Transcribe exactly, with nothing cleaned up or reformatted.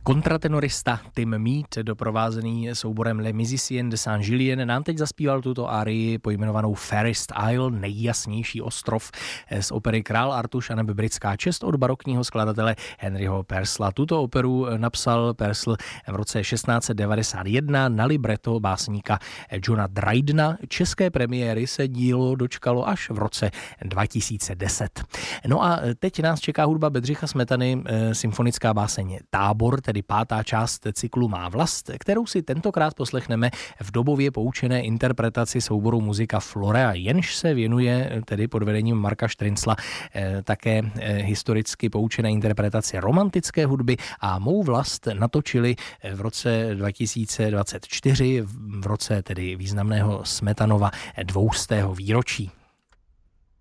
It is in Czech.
Kontratenorista Tim Mead, doprovázený souborem Les Musiciens de Saint-Julien, nám teď zaspíval tuto árii pojmenovanou Fairest Isle, nejjasnější ostrov, z opery Král Artuš aneb Britská čest od barokního skladatele Henryho Purcella. Tuto operu napsal Purcell v roce šestnáct set devadesát jedna na libreto básníka Johna Drydena. České premiéry se dílo dočkalo až v roce dva tisíce deset. No a teď nás čeká hudba Bedřicha Smetany, symfonická báseň Tábor, tedy pátá část cyklu Má vlast, kterou si tentokrát poslechneme v dobově poučené interpretaci souboru Muzika Florea, jenž se věnuje tedy pod vedením Marka Štryncla také historicky poučené interpretaci romantické hudby a Mou vlast natočili v roce dva tisíce dvacet čtyři, v roce tedy významného Smetanova dvoustého výročí.